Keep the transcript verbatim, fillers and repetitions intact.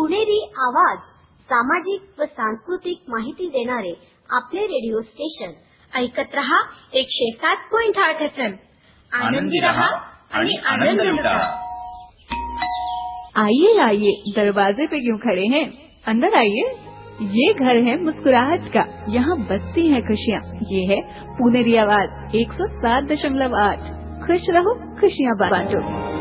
पुणेरी आवाज, सामाजिक व सांस्कृतिक माहिती देणारे आपले रेडिओ स्टेशन. ऐकत रहा एकशे सात पॉइंट आठ एफ एम. आनंदी रहा आणि आनंद लुटा. आइए आइए, दरवाजे पे क्यों खड़े हैं, अंदर आइए. ये घर है मुस्कुराहट का, यहाँ बसती हैं खुशियाँ. ये है पुनेरी आवाज एक सौ सात दशमलव आठ. खुश रहो, खुशियाँ बांटो.